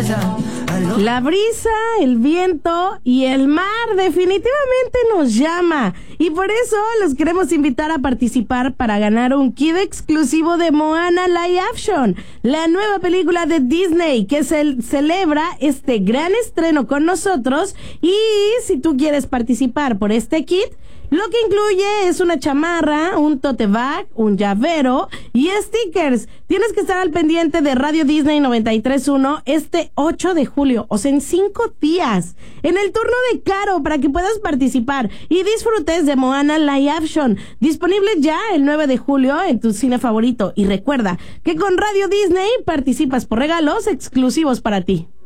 La brisa, el viento y el mar definitivamente nos llama. Y por eso los queremos invitar a participar para ganar un kit exclusivo de Moana Live Action, la nueva película de Disney que celebra este gran estreno con nosotros. Y si tú quieres participar por este kit, lo que incluye es una chamarra, un tote bag, un llavero y stickers. Tienes que estar al pendiente de Radio Disney 93.1 este 8 de julio, o sea, en 5 días, en el turno de Caro, para que puedas participar y disfrutes de Moana Live Action, disponible ya el 9 de julio en tu cine favorito. Y recuerda que con Radio Disney participas por regalos exclusivos para ti.